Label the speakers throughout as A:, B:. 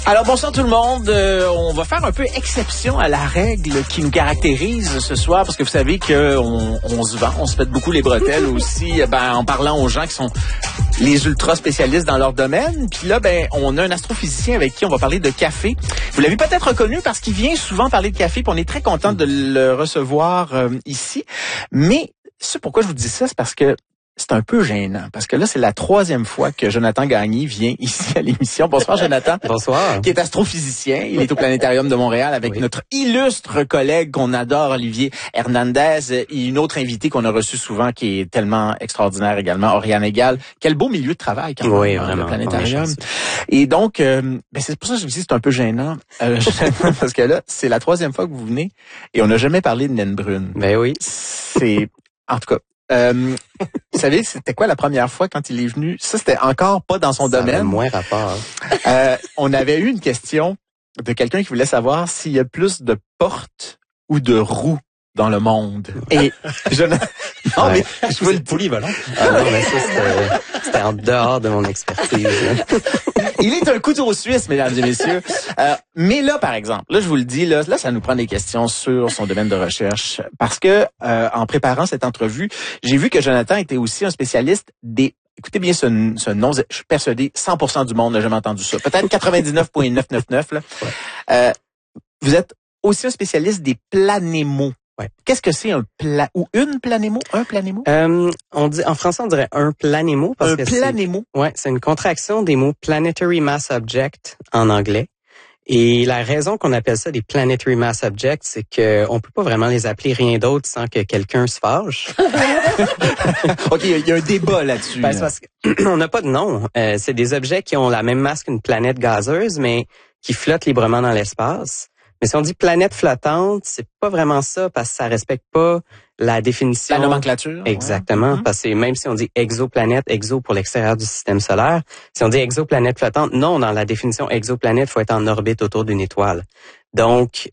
A: Alors bonsoir tout le monde, on va faire un peu exception à la règle qui nous caractérise ce soir parce que vous savez qu'on se vend, on se pète beaucoup les bretelles aussi en parlant aux gens qui sont les ultra spécialistes dans leur domaine. Puis là, on a un astrophysicien avec qui on va parler de café. Vous l'avez peut-être reconnu parce qu'il vient souvent parler de café, puis on est très content de le recevoir ici. Mais ce pourquoi je vous dis ça, c'est parce que c'est un peu gênant, parce que là, c'est la 3e fois que Jonathan Gagné vient ici à l'émission. Bonsoir, Jonathan.
B: Bonsoir.
A: Qui est astrophysicien. Il est au Planétarium de Montréal avec notre illustre collègue qu'on adore, Olivier Hernandez, et une autre invitée qu'on a reçue souvent, qui est tellement extraordinaire également, Oriane Egal. Quel beau milieu de travail, quand même,
B: oui, vraiment,
A: le Planétarium. Et donc, c'est pour ça que je me dis c'est un peu gênant, parce que là, c'est la 3e fois que vous venez, et on n'a jamais parlé de naine brune.
B: Ben oui.
A: C'est, en tout cas, vous savez, c'était quoi la première fois quand il est venu? Ça, c'était encore pas dans son domaine.
B: Ça a moins rapport.
A: On avait eu une question de quelqu'un qui voulait savoir s'il y a plus de portes ou de roues dans le monde. Et je
C: je veux le polyvalent.
B: Non, mais ça, c'était en dehors de mon expertise.
A: Il est un couteau suisse, mesdames et messieurs. Mais là, par exemple, là, je vous le dis, là, ça nous prend des questions sur son domaine de recherche. Parce que, en préparant cette entrevue, j'ai vu que Jonathan était aussi un spécialiste des... Écoutez bien ce nom, je suis persuadé, 100% du monde n'a jamais entendu ça. Peut-être 99,999, là. Ouais. Vous êtes aussi un spécialiste des planémos.
B: Ouais.
A: Qu'est-ce que c'est un une planémo? Un planémo?
B: On dit, en français, on dirait un planémo. Parce que
A: planémo?
B: C'est une contraction des mots planetary mass object en anglais. Et la raison qu'on appelle ça des planetary mass objects, c'est que on peut pas vraiment les appeler rien d'autre sans que quelqu'un se fâche.
A: OK, il y a un débat là-dessus.
B: C'est parce qu'on n'a pas de nom. C'est des objets qui ont la même masse qu'une planète gazeuse, mais qui flottent librement dans l'espace. Mais si on dit planète flottante, c'est pas vraiment ça parce que ça respecte pas la définition.
A: La nomenclature.
B: Exactement.
A: Ouais.
B: Parce que même si on dit exoplanète, exo pour l'extérieur du système solaire, si on dit exoplanète flottante, non, dans la définition exoplanète, faut être en orbite autour d'une étoile. Donc,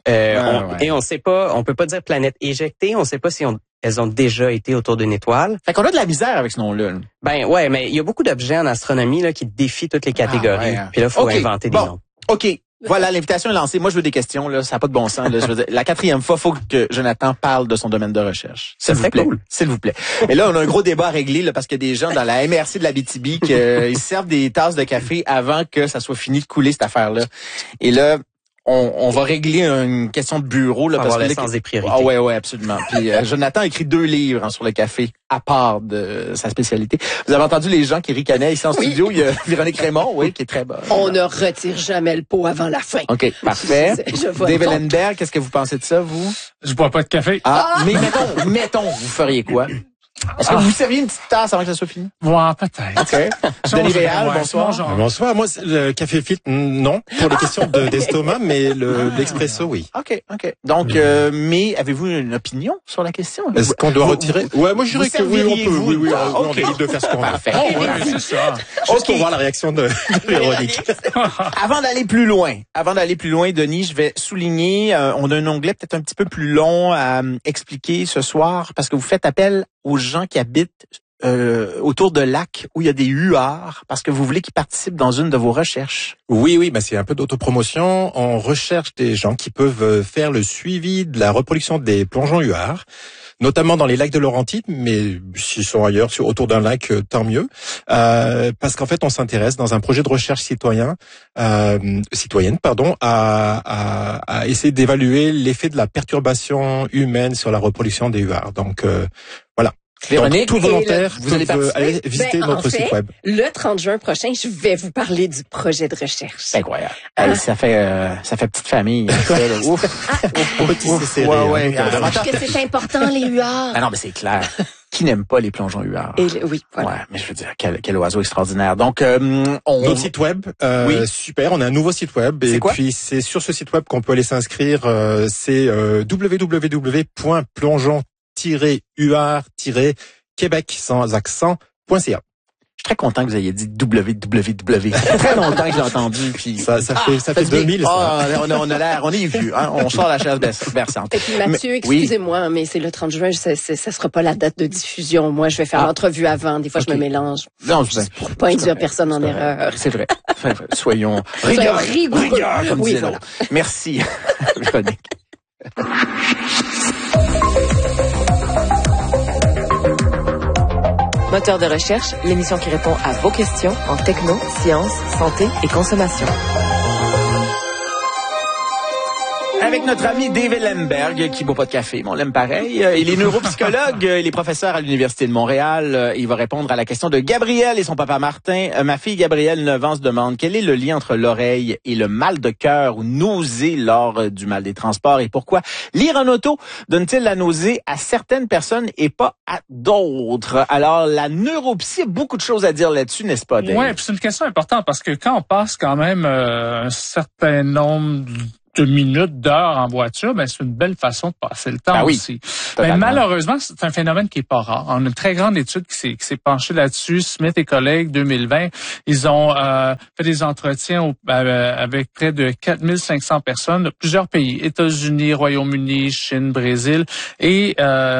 B: et on sait pas, on peut pas dire planète éjectée, on sait pas si elles ont déjà été autour d'une étoile.
A: Fait qu'on a de la misère avec ce nom-là.
B: Mais il y a beaucoup d'objets en astronomie là qui défient toutes les catégories. Puis là, faut inventer des noms.
A: OK. Voilà, l'invitation est lancée. Moi, je veux des questions, là. Ça n'a pas de bon sens, là. Je veux dire, la 4e fois, faut que Jonathan parle de son domaine de recherche. S'il vous plaît.
B: Cool.
A: S'il vous plaît. Et là, on a un gros débat à régler, là, parce qu'il y a des gens dans la MRC de l'Abitibi qui ils servent des tasses de café avant que ça soit fini de couler, cette affaire-là. Et là, on va régler une question de bureau, là,
B: parce que
A: l'essence des priorités. Ah ouais, absolument. Puis Jonathan a écrit 2 livres sur le café, à part de sa spécialité. Vous avez entendu les gens qui ricanaient ici en studio. Il y a Véronique Raymond, qui est très bonne.
D: On ne retire jamais le pot avant la fin.
A: OK, parfait. Dave Ellenberg, qu'est-ce que vous pensez de ça, vous?
E: Je bois pas de café.
A: Mais mettons, vous feriez quoi? Est-ce que vous serviez une petite tasse avant que ça soit fini?
E: Ouais, peut-être.
A: OK. Denis Réal, bonsoir.
C: Bonsoir. Moi, le café filtre, non. Pour les questions d'estomac, mais l'expresso, oui.
A: OK. Donc, mais avez-vous une opinion sur la question?
C: Est-ce qu'on doit retirer? Ouais, moi, je dirais que oui, on peut. Oui, on
A: est
C: libre de faire ce qu'on veut.
A: Parfait.
E: C'est ça.
C: Juste pour voir la réaction de Véronique.
A: Avant d'aller plus loin, Denis, je vais souligner, on a un onglet peut-être un petit peu plus long à expliquer ce soir, parce que vous faites appel aux gens qui habitent autour de lacs où il y a des huards, parce que vous voulez qu'ils participent dans une de vos recherches.
C: Oui, c'est un peu d'autopromotion. On recherche des gens qui peuvent faire le suivi de la reproduction des plongeons huards, notamment dans les lacs de Laurentides, mais s'ils sont ailleurs, autour d'un lac, tant mieux. Parce qu'en fait, on s'intéresse dans un projet de recherche citoyenne, à essayer d'évaluer l'effet de la perturbation humaine sur la reproduction des huards. Donc, voilà.
A: Véronique,
C: tout volontaire,
A: vous allez
C: aller visiter notre site web.
D: Le 30 juin prochain, je vais vous parler du projet de recherche.
A: C'est incroyable. Ça fait petite famille. Ouf.
C: C'est
D: Parce que c'est important, les huards.
A: Ah non, mais c'est clair. Qui n'aime pas les plongeons huards?
D: Oui, voilà.
A: Ouais, mais je veux dire, quel oiseau extraordinaire. Donc,
C: notre site web, super, on a un nouveau site web. Et puis, c'est sur ce site web qu'on peut aller s'inscrire. C'est www.plongeon-huard-québec sans accent.ca.
A: Je suis très content que vous ayez dit www. Ça fait très longtemps que j'ai entendu. Puis
C: Ça fait 2000.
A: On est vieux. Hein? On sort la chaise berçante.
D: Et puis Mathieu, excusez-moi, mais c'est le 30 juin, ça sera pas la date de diffusion. Moi, je vais faire l'entrevue avant. Des fois, je me mélange.
A: Non,
D: pour pas induire personne en erreur.
A: C'est vrai. Soyons rigoureux. Rigueur, comme disait l'autre. Merci, Véronique.
F: Moteur de recherche, l'émission qui répond à vos questions en techno, sciences, santé et consommation.
A: Avec notre ami David Lemberg, qui boit pas de café, mais on l'aime pareil. Il est neuropsychologue, il est professeur à l'Université de Montréal. Il va répondre à la question de Gabrielle et son papa Martin. Ma fille Gabrielle, 9 ans, se demande quel est le lien entre l'oreille et le mal de cœur ou nausée lors du mal des transports et pourquoi lire en auto donne-t-il la nausée à certaines personnes et pas à d'autres. Alors, la neuropsie a beaucoup de choses à dire là-dessus, n'est-ce pas, Dave?
E: Oui, c'est une question importante parce que quand on passe quand même un certain nombre de minutes, d'heures en voiture, ben c'est une belle façon de passer le temps aussi. Mais malheureusement, c'est un phénomène qui est pas rare. On a une très grande étude qui s'est penchée là-dessus. Smith et collègues, 2020, ils ont fait des entretiens avec près de 4500 personnes de plusieurs pays, États-Unis, Royaume-Uni, Chine, Brésil, et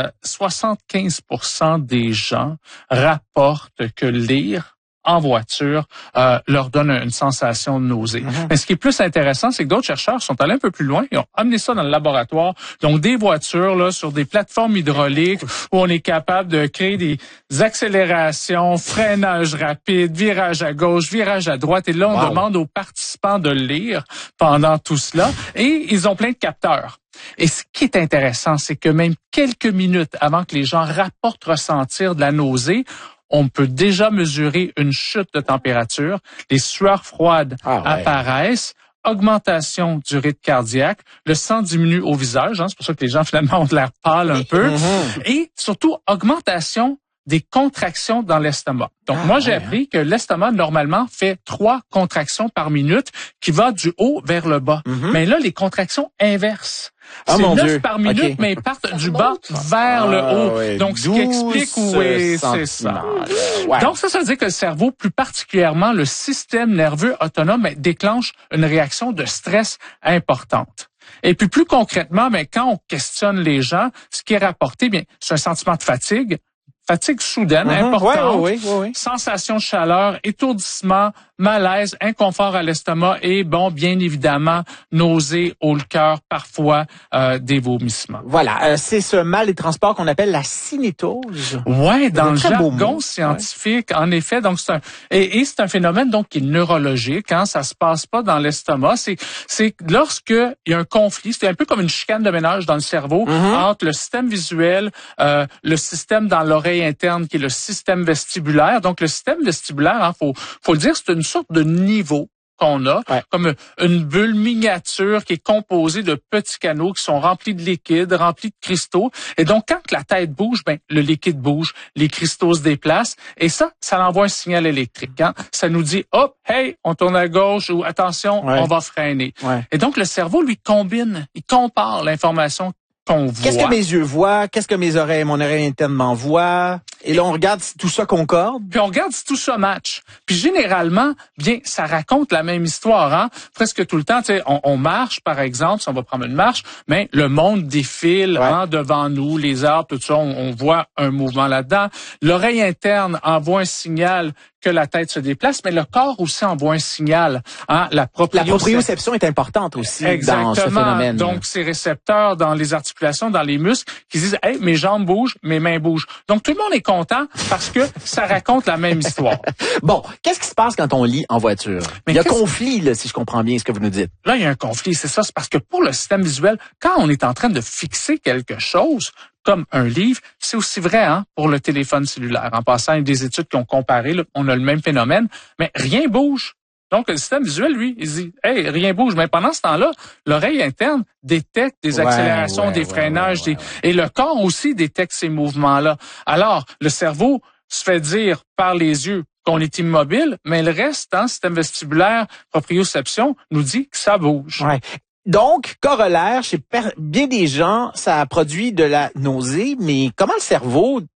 E: 75% des gens rapportent que lire en voiture leur donne une sensation de nausée. Mais ce qui est plus intéressant, c'est que d'autres chercheurs sont allés un peu plus loin. Ils ont amené ça dans le laboratoire. Donc, des voitures là sur des plateformes hydrauliques où on est capable de créer des accélérations, freinage rapide, virage à gauche, virage à droite. Et là, on demande aux participants de lire pendant tout cela. Et ils ont plein de capteurs. Et ce qui est intéressant, c'est que même quelques minutes avant que les gens rapportent ressentir de la nausée, on peut déjà mesurer une chute de température, les sueurs froides apparaissent, augmentation du rythme cardiaque, le sang diminue au visage, c'est pour ça que les gens finalement ont de l'air pâle un peu, et surtout augmentation des contractions dans l'estomac. Donc moi j'ai appris que l'estomac normalement fait 3 contractions par minute qui va du haut vers le bas. Mais là les contractions inversent. C'est 9 par minute, mais ils partent du bas vers le haut. Donc, ce qui explique c'est ça. Donc, ça veut dire que le cerveau, plus particulièrement le système nerveux autonome, déclenche une réaction de stress importante. Et puis, plus concrètement, quand on questionne les gens, ce qui est rapporté, c'est un sentiment de fatigue soudaine, importante, sensation de chaleur, étourdissement, malaise, inconfort à l'estomac et, bien évidemment, nausées, haut le cœur, parfois des vomissements.
A: Voilà, c'est ce mal des transports qu'on appelle la cinétose.
E: Ouais, dans le jargon scientifique, en effet. Donc c'est un phénomène donc qui est neurologique. Ça se passe pas dans l'estomac. C'est lorsque il y a un conflit. C'est un peu comme une chicane de ménage dans le cerveau entre le système visuel, le système dans l'oreille interne qui est le système vestibulaire. Donc le système vestibulaire, faut le dire, c'est une sorte de niveau qu'on a, comme une bulle miniature qui est composée de petits canaux qui sont remplis de liquide, remplis de cristaux. Et donc, quand la tête bouge, le liquide bouge, les cristaux se déplacent. Et ça envoie un signal électrique. Ça nous dit, hop, hey, on tourne à gauche ou attention, on va freiner. Et donc, le cerveau, lui, il compare l'information qu'on voit.
A: Qu'est-ce que mes yeux voient? Qu'est-ce que mon oreille interne m'envoie? Et là, on regarde si tout ça concorde.
E: Puis on regarde si tout ça match. Puis généralement, ça raconte la même histoire. Presque tout le temps, on marche, par exemple, si on va prendre une marche, mais le monde défile devant nous, les arbres, tout ça, on voit un mouvement là-dedans. L'oreille interne envoie un signal que la tête se déplace, mais le corps aussi envoie un signal. La
A: proprioception est importante aussi dans ce phénomène.
E: Donc, ces récepteurs dans les articulations, dans les muscles, qui disent « Hey, mes jambes bougent, mes mains bougent ». Donc, tout le monde est content parce que ça raconte la même histoire.
A: Bon, qu'est-ce qui se passe quand on lit en voiture? Il y a conflit, là, si je comprends bien ce que vous nous dites.
E: Là, il y a un conflit, c'est ça. C'est parce que pour le système visuel, quand on est en train de fixer quelque chose, comme un livre, c'est aussi vrai pour le téléphone cellulaire. En passant, il y a des études qui ont comparé, là, on a le même phénomène, mais rien bouge. Donc, le système visuel, lui, il dit, hey, rien bouge. Mais pendant ce temps-là, l'oreille interne détecte des accélérations, des freinages, et le corps aussi détecte ces mouvements-là. Alors, le cerveau se fait dire par les yeux qu'on est immobile, mais le reste, système vestibulaire, proprioception, nous dit que ça bouge.
A: Donc, corollaire, chez bien des gens, ça produit de la nausée, mais comment le cerveau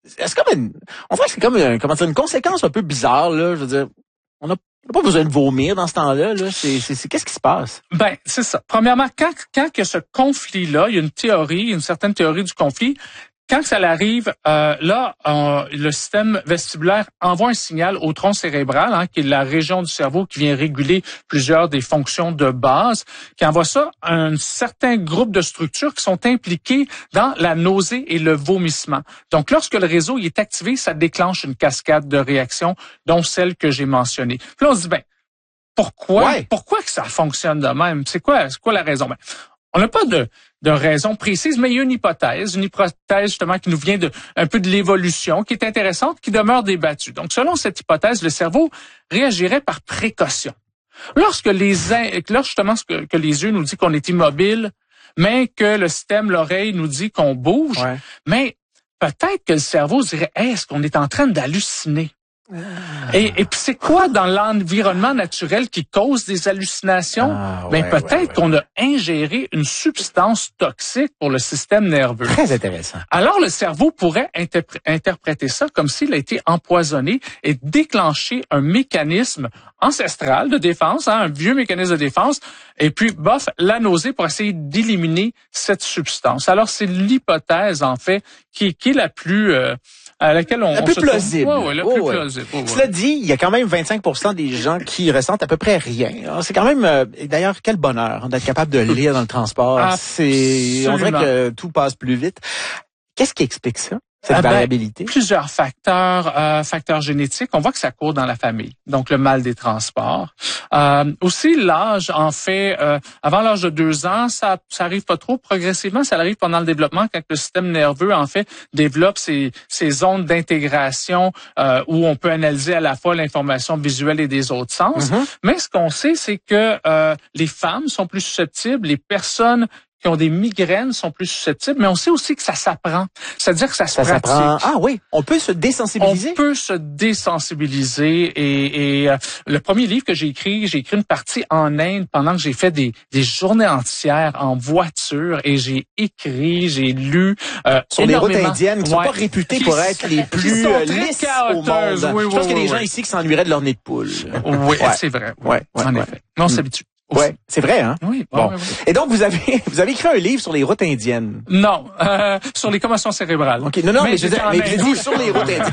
A: on dirait que c'est comme une conséquence un peu bizarre, là. Je veux dire, on n'a pas besoin de vomir dans ce temps-là, là. C'est qu'est-ce qui se passe?
E: Ben, c'est ça. Premièrement, quand il y a ce conflit-là, il y a une certaine théorie du conflit. Quand ça arrive, le système vestibulaire envoie un signal au tronc cérébral, qui est la région du cerveau qui vient réguler plusieurs des fonctions de base, qui envoie ça à un certain groupe de structures qui sont impliquées dans la nausée et le vomissement. Donc, lorsque le réseau est activé, ça déclenche une cascade de réactions, dont celle que j'ai mentionnée. Puis là, on se dit, pourquoi que ça fonctionne de même? C'est quoi la raison? On n'a pas de raison précise, mais il y a une hypothèse justement qui nous vient un peu de l'évolution, qui est intéressante, qui demeure débattue. Donc, selon cette hypothèse, le cerveau réagirait par précaution. Lorsque justement que les yeux nous disent qu'on est immobile, mais que le système, l'oreille nous dit qu'on bouge, mais peut-être que le cerveau dirait, est-ce qu'on est en train d'halluciner? Et puis c'est quoi dans l'environnement naturel qui cause des hallucinations? Peut-être qu'on a ingéré une substance toxique pour le système nerveux.
A: Très intéressant.
E: Alors le cerveau pourrait interpréter ça comme s'il a été empoisonné et déclencher un mécanisme ancestral de défense, un vieux mécanisme de défense, et puis la nausée pour essayer d'éliminer cette substance. Alors c'est l'hypothèse en fait qui est la plus à laquelle on
A: plus plausible.
E: Plus plausible.
A: Cela dit, il y a quand même 25% des gens qui ressentent à peu près rien. Alors, c'est quand même, d'ailleurs, quel bonheur d'être capable de lire dans le transport. On dirait que tout passe plus vite. Qu'est-ce qui explique ça? Cette variabilité?
E: Plusieurs facteurs génétiques. On voit que ça court dans la famille. Donc, le mal des transports. Aussi, l'âge, en fait, avant l'âge de 2 ans, ça arrive pas trop. Progressivement, ça arrive pendant le développement, quand le système nerveux, en fait, développe ces zones d'intégration où on peut analyser à la fois l'information visuelle et des autres sens. Mais ce qu'on sait, c'est que les femmes sont plus susceptibles, les personnes qui ont des migraines sont plus susceptibles, mais on sait aussi que ça s'apprend. C'est-à-dire que ça se pratique.
A: Ah oui, on peut se désensibiliser?
E: On peut se désensibiliser et le premier livre que j'ai écrit une partie en Inde pendant que j'ai fait des journées entières en voiture et j'ai lu
A: sur les routes indiennes qui sont pas réputées pour être les plus lisses au monde. Je pense qu'il y a des gens ici qui s'ennuieraient de leur nez de poule.
E: Oui, c'est vrai. En effet. Mais on s'habitue.
A: Ouais, c'est vrai, hein?
E: Oui.
A: Bon. Et donc, vous avez écrit un livre sur les routes indiennes.
E: Non, sur les commotions cérébrales.
A: OK. Non, mais je veux dire, mais vous sur les routes indiennes.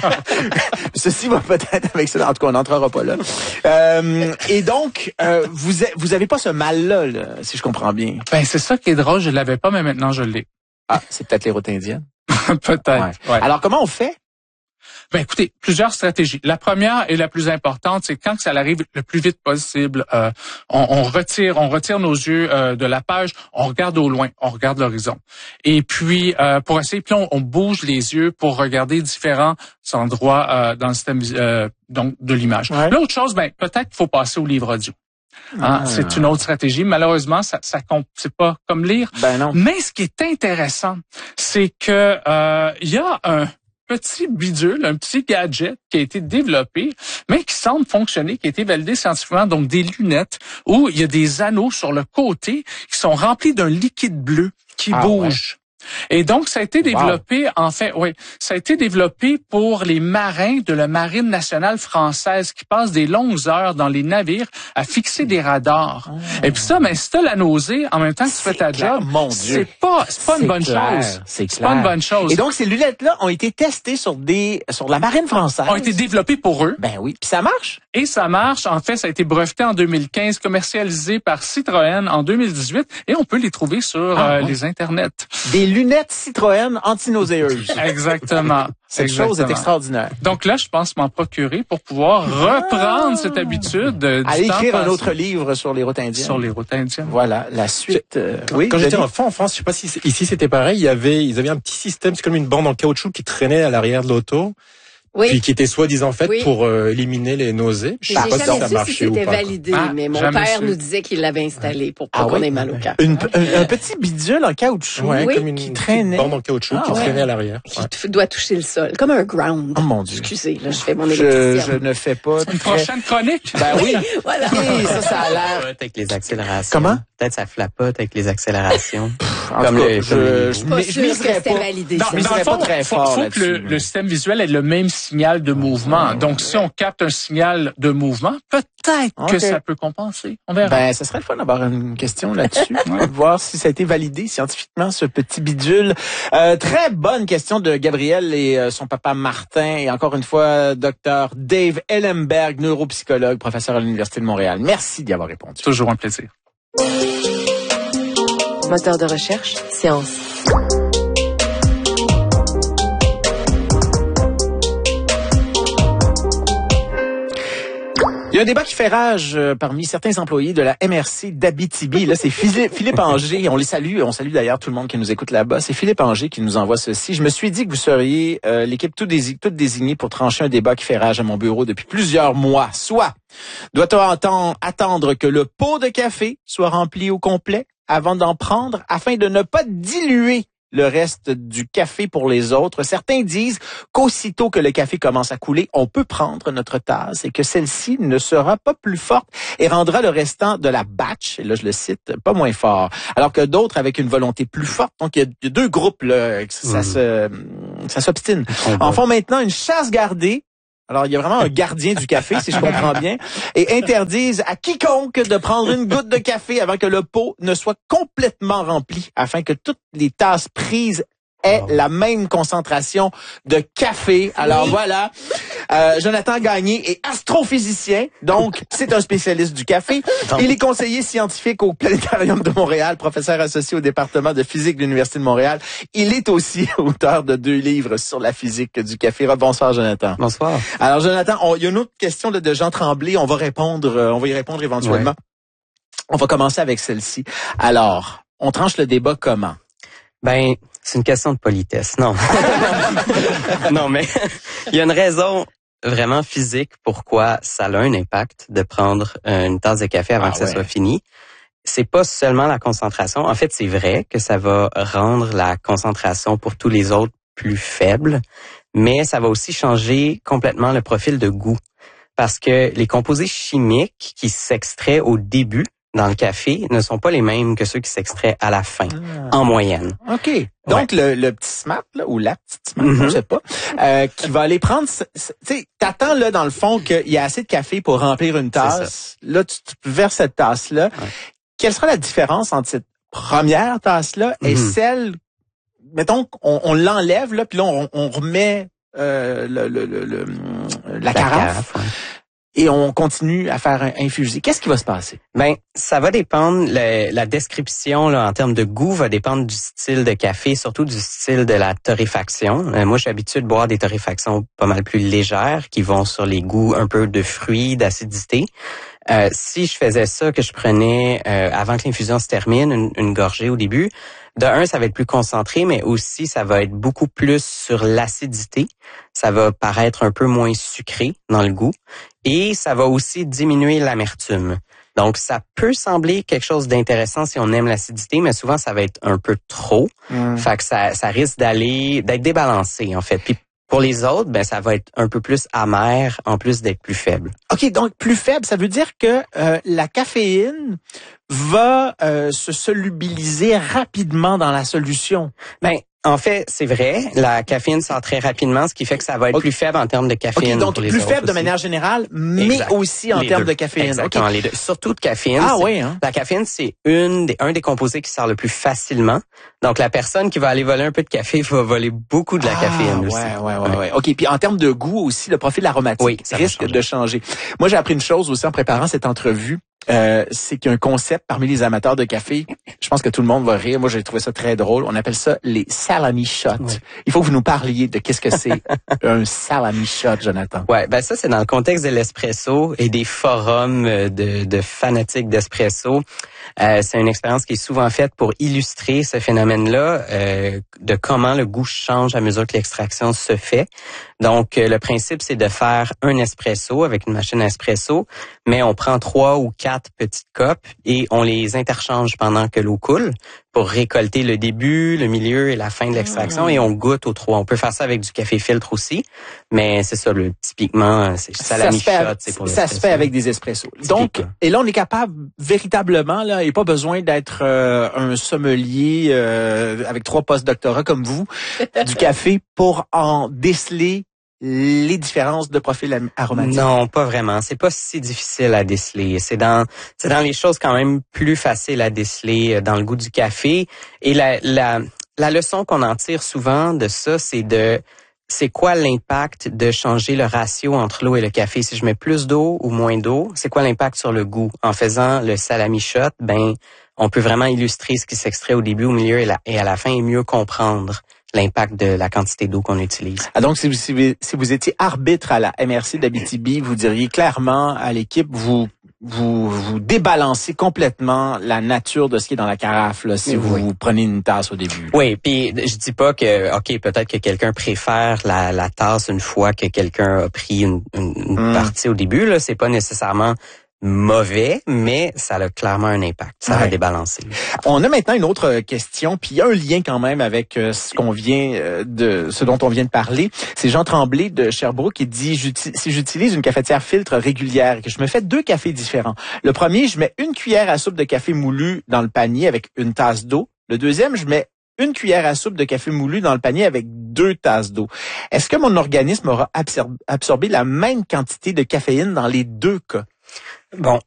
A: Ceci va peut-être avec ça. En tout cas, on n'entrera pas là. Et donc, vous avez pas ce mal-là, là, si je comprends bien.
E: C'est ça qui est drôle. Je l'avais pas, mais maintenant, je l'ai.
A: Ah, c'est peut-être les routes indiennes.
E: Peut-être. Ouais.
A: Alors, comment on fait?
E: Écoutez, plusieurs stratégies. La première et la plus importante, c'est quand ça arrive le plus vite possible, on retire nos yeux de la page, on regarde au loin, on regarde l'horizon. Et puis, pour essayer, puis on bouge les yeux pour regarder différents endroits dans le système donc de l'image. Ouais. L'autre chose, peut-être qu'il faut passer au livre audio. C'est une autre stratégie. Malheureusement, ça c'est pas comme lire.
A: Non.
E: Mais ce qui est intéressant, c'est que il y a un petit bidule, un petit gadget qui a été développé, mais qui semble fonctionner, qui a été validé scientifiquement, donc des lunettes où il y a des anneaux sur le côté qui sont remplis d'un liquide bleu qui bouge. Et donc, ça a été développé, ça a été développé pour les marins de la Marine nationale française qui passent des longues heures dans les navires à fixer des radars. Et puis ça, si t'as la nausée, en même temps que tu fais ta job, c'est pas une bonne chose.
A: C'est
E: pas une bonne chose.
A: Et donc, ces lunettes-là ont été testées sur la Marine française.
E: Ont été développées pour eux.
A: Oui. Puis ça marche?
E: Et ça marche. En fait, ça a été breveté en 2015, commercialisé par Citroën en 2018, et on peut les trouver sur les internets.
A: Des lunettes Citroën anti-nauséeuses.
E: Exactement.
A: Cette chose est extraordinaire.
E: Donc là, je pense m'en procurer pour pouvoir reprendre cette habitude.
A: Aller écrire un autre livre sur les routes indiennes.
E: Sur les routes indiennes.
A: Voilà, la suite.
C: Quand j'étais enfant en France, je sais pas si ici c'était pareil, ils avaient un petit système, c'est comme une bande en caoutchouc qui traînait à l'arrière de l'auto. Puis qui était soi-disant faite pour éliminer les nausées.
D: Je sais pas si ça marchait ou pas. C'était validé, mais mon père nous disait qu'il l'avait installé pour pas qu'on ait mal au cœur.
A: Un petit bidule en caoutchouc
C: comme qui traînait. Bande en caoutchouc qui traînait à l'arrière.
D: Qui doit toucher le sol, comme un ground.
A: Oh mon Dieu.
D: Excusez, là, je fais mon électricienne.
A: Je ne fais pas.
E: Une prochaine chronique.
A: Ben oui.
D: Voilà.
A: Ça a l'air.
B: Avec les accélérations.
A: Comment?
B: Peut-être ça flapote avec les accélérations.
A: Comme je miserais pas.
D: Validé,
E: dans le fond, faut que le système visuel ait le même signal de mouvement. Donc, si on capte un signal de mouvement, peut-être que ça peut compenser. On verra.
A: Ben, ça serait le fun d'avoir une question là-dessus. Voir si ça a été validé scientifiquement, ce petit bidule. Très bonne question de Gabriel et son papa Martin. Et encore une fois, Dr. Dave Ellenberg, neuropsychologue, professeur à l'Université de Montréal. Merci d'y avoir répondu.
E: Toujours un plaisir.
F: Moteur de recherche, science.
A: Il y a un débat qui fait rage parmi certains employés de la MRC d'Abitibi. Là, c'est Philippe Anger. On les salue. On salue d'ailleurs tout le monde qui nous écoute là-bas. C'est Philippe Anger qui nous envoie ceci. Je me suis dit que vous seriez l'équipe toute désignée pour trancher un débat qui fait rage à mon bureau depuis plusieurs mois. Soit, doit-on attendre que le pot de café soit rempli au complet avant d'en prendre afin de ne pas diluer le reste du café pour les autres? Certains disent qu'aussitôt que le café commence à couler, on peut prendre notre tasse et que celle-ci ne sera pas plus forte et rendra le restant de la batch, et là je le cite, pas moins fort. Alors que d'autres avec une volonté plus forte, donc il y a deux groupes là, ça s'obstine, en font maintenant une chasse gardée. Alors, il y a vraiment un gardien du café, si je comprends bien, et interdisent à quiconque de prendre une goutte de café avant que le pot ne soit complètement rempli, afin que toutes les tasses prises aient la même concentration de café. Alors voilà, Jonathan Gagné est astrophysicien, donc c'est un spécialiste du café. Il est conseiller scientifique au Planétarium de Montréal, professeur associé au département de physique de l'Université de Montréal. Il est aussi auteur de 2 livres sur la physique du café. Bonsoir, Jonathan.
B: Bonsoir.
A: Alors, Jonathan, il y a une autre question de Jean Tremblay. On va y répondre éventuellement. Ouais. On va commencer avec celle-ci. Alors, on tranche le débat comment?
B: Ben, c'est une question de politesse. Non. Non, mais il y a une raison vraiment physique pourquoi ça a un impact de prendre une tasse de café avant que ça soit fini. C'est pas seulement la concentration. En fait, c'est vrai que ça va rendre la concentration pour tous les autres plus faible, mais ça va aussi changer complètement le profil de goût. Parce que les composés chimiques qui s'extraient au début dans le café ne sont pas les mêmes que ceux qui s'extraient à la fin, en moyenne.
A: OK. Donc, le petit smart, là, ou la petite smart, je sais pas, qui va aller prendre... Tu sais, t'attends, là, dans le fond, qu'il y a assez de café pour remplir une tasse. Là, tu verses cette tasse-là. Ouais. Quelle sera la différence entre cette première tasse-là et celle... Mettons, on l'enlève, là, puis là, on remet la carafe. Et on continue à faire infuser. Qu'est-ce qui va se passer?
B: Ben, ça va dépendre, la description là, en termes de goût va dépendre du style de café, surtout du style de la torréfaction. Moi, je suis habitué de boire des torréfactions pas mal plus légères qui vont sur les goûts un peu de fruits, d'acidité. Si je faisais ça, que je prenais avant que l'infusion se termine, une gorgée au début, de un, ça va être plus concentré, mais aussi ça va être beaucoup plus sur l'acidité. Ça va paraître un peu moins sucré dans le goût. Et ça va aussi diminuer l'amertume. Donc, ça peut sembler quelque chose d'intéressant si on aime l'acidité, mais souvent, ça va être un peu trop. Fait que ça risque d'être débalancé, en fait. Puis, pour les autres, ben ça va être un peu plus amer en plus d'être plus faible.
A: OK, donc plus faible, ça veut dire que la caféine va se solubiliser rapidement dans la solution.
B: Ben en fait, c'est vrai, la caféine sort très rapidement, ce qui fait que ça va être plus faible en termes de caféine.
A: Donc plus faible de manière générale, mais aussi en termes de caféine.
B: Exactement, les deux. Surtout de caféine.
A: Ah oui, hein?
B: La caféine, c'est un des composés qui sort le plus facilement. Donc la personne qui va aller voler un peu de café va voler beaucoup de la caféine aussi.
A: Ouais. OK, puis en termes de goût aussi, le profil aromatique risque de changer. Moi, j'ai appris une chose aussi en préparant cette entrevue. c'est qu'il y a un concept parmi les amateurs de café. Je pense que tout le monde va rire. Moi, j'ai trouvé ça très drôle. On appelle ça les salami shots. Oui. Il faut que vous nous parliez de qu'est-ce que c'est un salami shot, Jonathan.
B: Ouais, ben ça, c'est dans le contexte de l'espresso et des forums de fanatiques d'espresso. C'est une expérience qui est souvent faite pour illustrer ce phénomène-là, de comment le goût change à mesure que l'extraction se fait. Donc, le principe, c'est de faire un espresso avec une machine à espresso, mais on prend 3 ou 4 petites copes et on les interchange pendant que l'eau coule pour récolter le début, le milieu et la fin de l'extraction et on goûte aux 3. On peut faire ça avec du café filtre aussi, mais c'est ça, typiquement, c'est salami shot, c'est pour
A: ça se fait avec des espressos. Donc, et là, on est capable véritablement, là, il n'y a pas besoin d'être un sommelier avec 3 post-doctorats comme vous, du café pour en déceler les différences de profil aromatique.
B: Non, pas vraiment. C'est pas si difficile à déceler. C'est dans les choses quand même plus faciles à déceler dans le goût du café. Et la leçon qu'on en tire souvent de ça, c'est quoi l'impact de changer le ratio entre l'eau et le café? Si je mets plus d'eau ou moins d'eau, c'est quoi l'impact sur le goût? En faisant le salami shot, on peut vraiment illustrer ce qui s'extrait au début, au milieu et à la fin et mieux comprendre l'impact de la quantité d'eau qu'on utilise.
A: Ah, donc, si vous étiez arbitre à la MRC d'Abitibi, vous diriez clairement à l'équipe, vous débalancez complètement la nature de ce qui est dans la carafe, là, si vous prenez une tasse au début.
B: Oui, puis je dis pas que, OK, peut-être que quelqu'un préfère la tasse une fois que quelqu'un a pris une partie au début, là, c'est pas nécessairement mauvais, mais ça a clairement un impact. Ça va débalancer.
A: On a maintenant une autre question, puis il y a un lien quand même avec ce dont on vient de parler. C'est Jean Tremblay de Sherbrooke qui dit si j'utilise une cafetière filtre régulière et que je me fais 2 cafés différents. Le premier, je mets 1 cuillère à soupe de café moulu dans le panier avec 1 tasse d'eau. Le deuxième, je mets 1 cuillère à soupe de café moulu dans le panier avec 2 tasses d'eau. Est-ce que mon organisme aura absorbé la même quantité de caféine dans les 2 cas?
B: Bon,